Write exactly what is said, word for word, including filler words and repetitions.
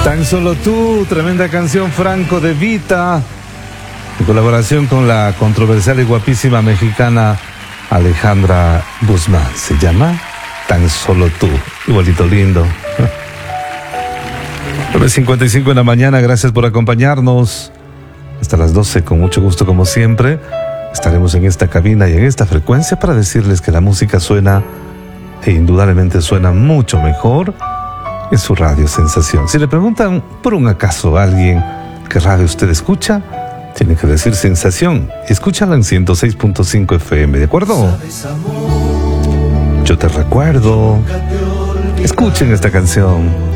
Tan solo tú, tremenda canción Franco De Vita, en colaboración con la controversial y guapísima mexicana Alejandra Guzmán. Se llama Tan solo tú, igualito lindo. nueve cincuenta y cinco en la mañana, gracias por acompañarnos. Hasta las doce, con mucho gusto como siempre, estaremos en esta cabina y en esta frecuencia para decirles que la música suena, e indudablemente suena mucho mejor, en su radio Sensación. Si le preguntan por un acaso a alguien qué radio usted escucha, tiene que decir Sensación. Escúchala en ciento seis punto cinco F M, ¿de acuerdo? Yo te recuerdo. Escuchen esta canción.